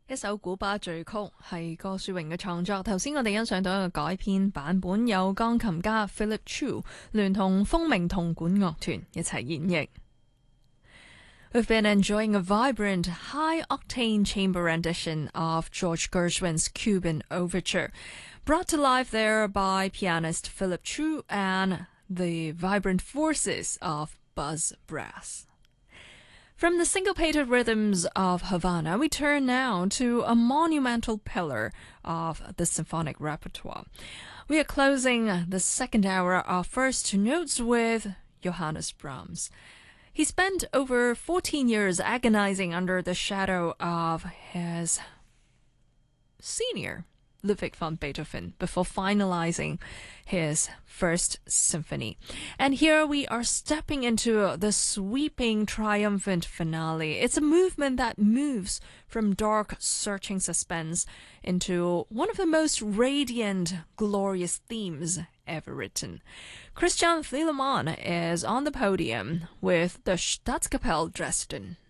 一首古巴序曲係郭樹榮嘅創作，頭先我哋欣賞到一個改編版本，有鋼琴家 Philip Chu 聯同風鳴銅管樂團一齊演繹。We've been enjoying a vibrant, high-octane chamber rendition of George Gershwin's Cuban Overture, brought to life there by pianist Philip Chu and the vibrant forces of Buzz Brass.From the syncopated rhythms of Havana, we turn now to a monumental pillar of the symphonic repertoire. We are closing the second hour of First Notes with Johannes Brahms. He spent over 14 years agonizing under the shadow of his senior, Ludwig van Beethoven, before finalizing his first symphony. And here we are stepping into the sweeping, triumphant finale. It's a movement that moves from dark, searching suspense into one of the most radiant, glorious themes ever written. Christian Thielemann is on the podium with the Staatskapelle Dresden.